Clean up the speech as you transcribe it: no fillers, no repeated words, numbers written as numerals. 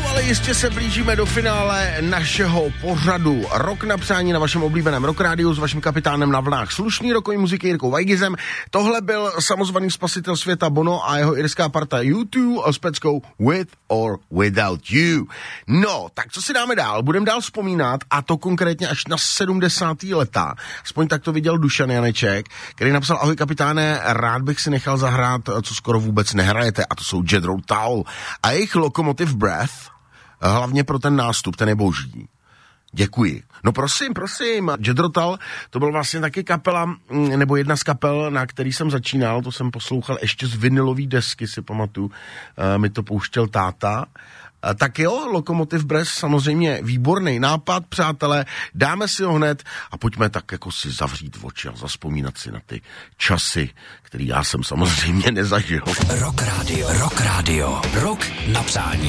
ale jistě se blížíme do finále našeho pořadu Rok na přání na vašem oblíbeném Rock Rádiu s vaším kapitánem na vlnách slušný rokový muziky Jirkou Weigizem. Tohle byl samozvaný spasitel světa Bono a jeho irská parta U2 s peckou With or Without You. No, tak co si dáme dál? Budeme dál vzpomínat, a to konkrétně až na 70. leta. Aspoň tak to viděl Dušan Janeček, který napsal: ahoj kapitáne, rád bych si nechal zahrát, co skoro vůbec nehrajete, a to jsou Jethro Tull a jejich Locomotive Breath, hlavně pro ten nástup, ten je boží. Děkuji. No prosím. Jethro Tull, to byl vlastně taky kapela, nebo jedna z kapel, na který jsem začínal, to jsem poslouchal ještě z vinylový desky, si pamatuju, mi to pouštěl táta. Tak jo, Locomotive Breath, samozřejmě výborný nápad, přátelé, dáme si ho hned a pojďme tak jako si zavřít oči a zazpomínat si na ty časy, který já jsem samozřejmě nezažil. Rock Radio, rok na přání.